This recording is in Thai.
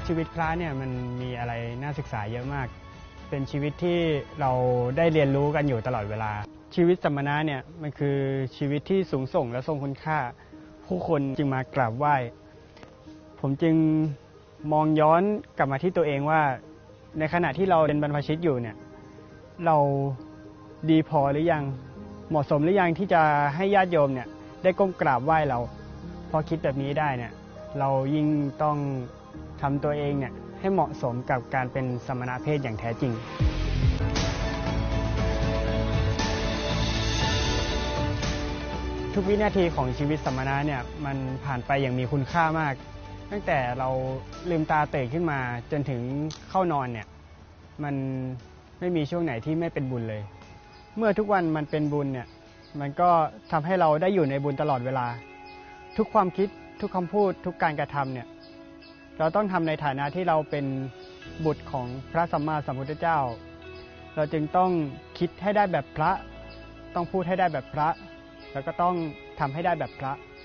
ชีวิตพระเนี่ยมันมีอะไรน่าศึกษาเยอะมากเป็นชีวิตที่เราได้เรียนรู้กันอยู่ตลอดเวลาชีวิตสมณะเนี่ยมันคือชีวิตที่สูงส่งและทรงคุณค่าผู้คนจึงมากราบไหว้ผมจึงมองย้อนกลับมาที่ตัวเองว่าในขณะที่เราเป็นบรรพชิตอยู่เนี่ยเราดีพอหรือยังเหมาะสมหรือยังที่จะให้ญาติโยมเนี่ยได้ก้มกราบไหว้เราพอคิดแบบนี้ได้เนี่ยเรายิ่งต้องทำตัวเองเนี่ยให้เหมาะสมกับการเป็นสมณเพศอย่างแท้จริงทุกวินาทีของชีวิตสมณะเนี่ยมันผ่านไปอย่างมีคุณค่ามากตั้งแต่เราลืมตาตื่นขึ้นมาจนถึงเข้านอนเนี่ยมันไม่มีช่วงไหนที่ไม่เป็นบุญเลยเมื่อทุกวันมันเป็นบุญเนี่ยมันก็ทำให้เราได้อยู่ในบุญตลอดเวลาทุกความคิดทุกคำพูดทุกการกระทำเนี่ยเราต้องทำในฐานะที่เราเป็นบุตรของพระสัมมาสัมพุทธเจ้าเราจึงต้องคิดให้ได้แบบพระต้องพูดให้ได้แบบพระแล้วก็ต้องทำให้ได้แบบพระ